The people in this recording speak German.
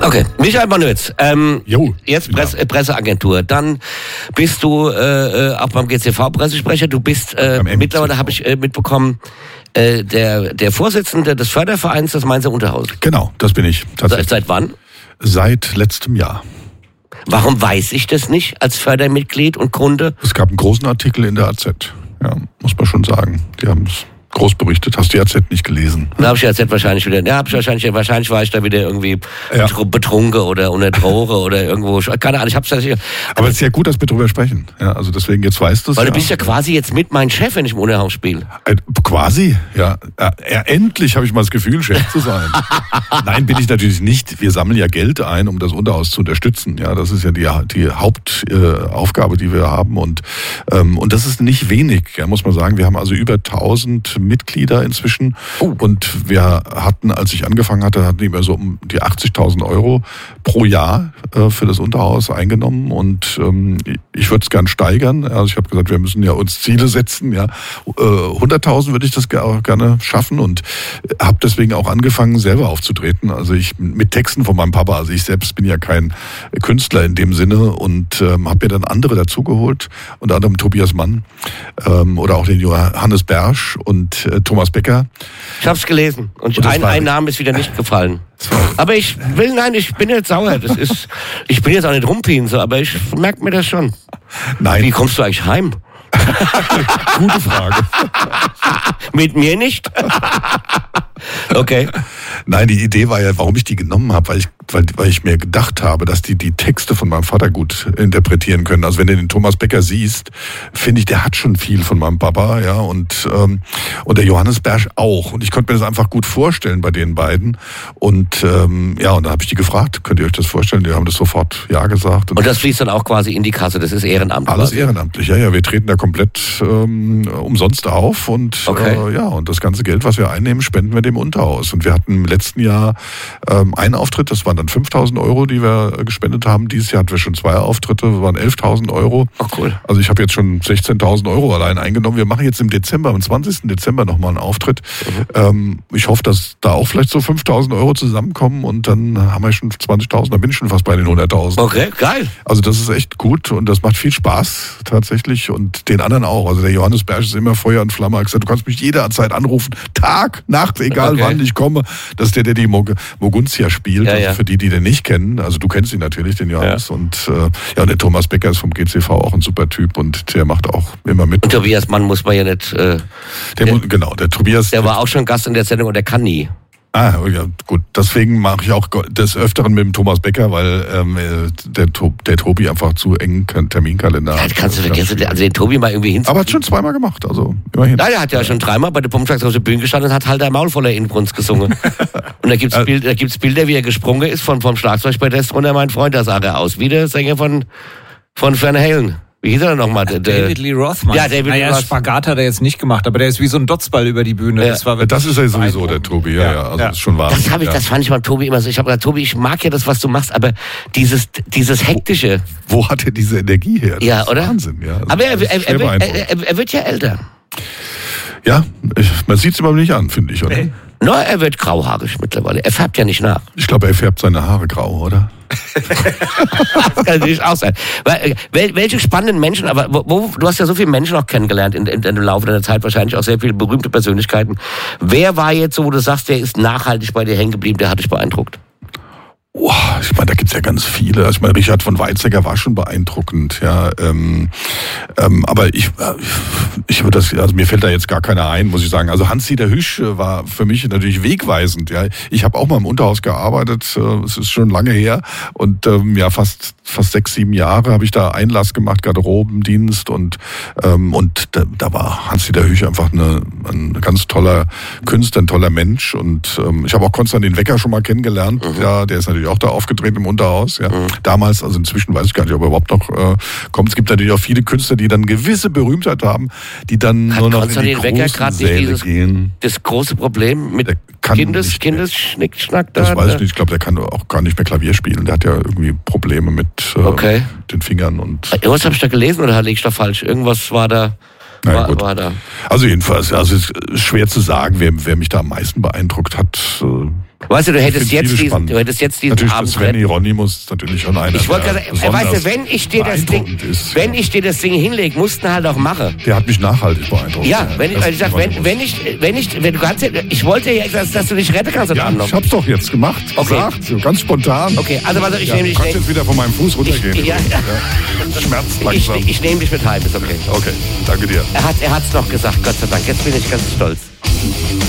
Okay, Michael Bonewitz, jetzt genau. Presseagentur, dann bist du auch beim GCV Pressesprecher, du bist mittlerweile, habe ich mitbekommen, der Vorsitzende des Fördervereins des Mainzer Unterhauses. Genau, das bin ich. Seit wann? Seit letztem Jahr. Warum weiß ich das nicht als Fördermitglied und Kunde? Es gab einen großen Artikel in der AZ, ja, muss man schon sagen. Die haben es groß berichtet. Hast du die AZ nicht gelesen? Da habe ich die AZ wahrscheinlich wieder. Ja, wahrscheinlich war ich da wieder irgendwie betrunken oder unter Droge oder irgendwo. Keine Ahnung, ich hab's nicht. Aber es ist ja gut, dass wir drüber sprechen. Ja, also deswegen, jetzt weißt du es. Weil du bist ja quasi jetzt mit mein Chef, wenn ich im Unterhaus spiele. Quasi, ja. Endlich habe ich mal das Gefühl, Chef zu sein. Nein, bin ich natürlich nicht. Wir sammeln ja Geld ein, um das Unterhaus zu unterstützen. Ja, das ist ja die Hauptaufgabe, die wir haben. Und das ist nicht wenig, ja, muss man sagen. Wir haben also über 1000 Mitglieder inzwischen. Und wir hatten, als ich angefangen hatte, hatten wir so um die 80.000 Euro pro Jahr für das Unterhaus eingenommen. Und ich würde es gern steigern. Also ich habe gesagt, wir müssen ja uns Ziele setzen. Ja, 100.000 würde ich das auch gerne schaffen und habe deswegen auch angefangen, selber aufzutreten. Also ich mit Texten von meinem Papa. Also ich selbst bin ja kein Künstler in dem Sinne und habe mir dann andere dazugeholt, unter anderem Tobias Mann oder auch den Johannes Bersch und Thomas Becker. Ich habe es gelesen und ein Name ist wieder nicht gefallen. Aber ich bin jetzt sauer. Ich bin jetzt auch nicht rumpien, so, aber ich merke mir das schon. Nein. Wie kommst du eigentlich heim? Gute Frage. Mit mir nicht? Okay. Nein, die Idee war ja, warum ich die genommen habe, weil ich mir gedacht habe, dass die Texte von meinem Vater gut interpretieren können. Also wenn du den Thomas Becker siehst, finde ich, der hat schon viel von meinem Papa, ja, und der Johannes Bersch auch. Und ich konnte mir das einfach gut vorstellen bei den beiden. Und und dann habe ich die gefragt, könnt ihr euch das vorstellen? Die haben das sofort ja gesagt. Und das fließt dann auch quasi in die Kasse, das ist Ehrenamt? Alles ehrenamtlich, ja. Wir treten da komplett umsonst auf und und das ganze Geld, was wir einnehmen, spenden wir dem Unterhaus. Und wir hatten im letzten Jahr einen Auftritt, das waren dann 5.000 Euro, die wir gespendet haben. Dieses Jahr hatten wir schon 2 Auftritte, das waren 11.000 Euro. Ach cool. Also ich habe jetzt schon 16.000 Euro allein eingenommen. Wir machen jetzt im Dezember, am 20. Dezember nochmal einen Auftritt. Ich hoffe, dass da auch vielleicht so 5.000 Euro zusammenkommen und dann haben wir schon 20.000, da bin ich schon fast bei den 100.000. Okay, geil. Also das ist echt gut und das macht viel Spaß tatsächlich und den anderen auch. Also der Johannes Bersch ist immer Feuer und Flamme. Er hat gesagt, du kannst mich jederzeit anrufen, Tag, Nacht, egal wann ich komme. Das ist der die Moguntia spielt, also für die den nicht kennen. Also du kennst ihn natürlich, den Johannes. Ja. Und der Thomas Becker ist vom GCV auch ein super Typ und der macht auch immer mit. Und Tobias Mann muss man ja nicht... der Tobias... Der war auch schon Gast in der Sendung und der kann nie. Ja, gut. Deswegen mache ich auch des Öfteren mit dem Thomas Becker, weil der Tobi einfach zu engen Terminkalender hat. Kannst du vergessen, also den Tobi mal irgendwie hinzuziehen. Aber hat schon 2-mal gemacht, also immerhin. Ja, der hat ja schon 3-mal bei der Pumpschlags auf der Bühne gestanden und hat halt der Maul voller Inbrunst gesungen. Und da gibt's Bilder, wie er gesprungen ist vom Schlagzeugbrett runter, mein Freund, da sah er aus wie der Sänger von Van Halen. Wie hieß er denn nochmal? David Lee Roth, Ja, David Lee Roth. Spagat hat er jetzt nicht gemacht, aber der ist wie so ein Dotzball über die Bühne. Ja. Das ist ja sowieso der Tobi, also das ist schon wahr. Das fand ich beim Tobi immer so. Ich habe gesagt, Tobi, ich mag ja das, was du machst, aber dieses Hektische. Wo hat er diese Energie her? Das ist oder? Wahnsinn, ja. Aber er wird ja älter. Ja, man sieht es immer nicht an, finde ich, oder? No, er wird grauhaarig mittlerweile. Er färbt ja nicht nach. Ich glaube, er färbt seine Haare grau, oder? Das kann natürlich auch sein. Welche spannenden Menschen, aber du hast ja so viele Menschen auch kennengelernt im Laufe deiner Zeit, wahrscheinlich auch sehr viele berühmte Persönlichkeiten. Wer war jetzt so, wo du sagst, der ist nachhaltig bei dir hängen geblieben, der hat dich beeindruckt? Ich meine, da gibt's ja ganz viele. Also ich meine, Richard von Weizsäcker war schon beeindruckend, ja. Aber ich würde das, also mir fällt da jetzt gar keiner ein, muss ich sagen. Also Hans-Dieter Hüsch war für mich natürlich wegweisend, ja. Ich habe auch mal im Unterhaus gearbeitet, es ist schon lange her und fast 6-7 Jahre habe ich da Einlass gemacht, Garderobendienst und da war Hans-Dieter Hüsch einfach ein ganz toller Künstler, ein toller Mensch und ich habe auch Konstantin Wecker schon mal kennengelernt, ja, der ist natürlich auch da aufgetreten im Unterhaus, ja. Damals, also inzwischen weiß ich gar nicht, ob er überhaupt noch kommt. Es gibt natürlich auch viele Künstler, die dann gewisse Berühmtheit haben, die dann nur noch in die großen Säle gehen. Das große Problem mit Kindesschnickschnack da? Das weiß ich nicht. Ich glaube, der kann auch gar nicht mehr Klavier spielen. Der hat ja irgendwie Probleme mit den Fingern. Und irgendwas habe ich da gelesen oder liege ich da falsch? Irgendwas war da... War da. Also jedenfalls, es ist schwer zu sagen, wer mich da am meisten beeindruckt hat. Weißt du, du hättest jetzt diesen natürlich Abend Sven Hieronymus ist natürlich schon einer, ich wollte der gerade sagen, weißt du, wenn ich dir das Ding hinlege, musst du halt auch machen. Der hat mich nachhaltig beeindruckt. Ja, wenn du kannst, ich wollte ja, dass du dich retten kannst. Ja, ich hab's doch jetzt gemacht. Okay. Gesagt, so ganz spontan. Okay, also warte, Du kannst jetzt wieder von meinem Fuß runtergehen. Ja. Schmerzt langsam. Ich nehme dich mit heim, ist okay. Okay, danke dir. Er hat's noch gesagt, Gott sei Dank. Jetzt bin ich ganz stolz.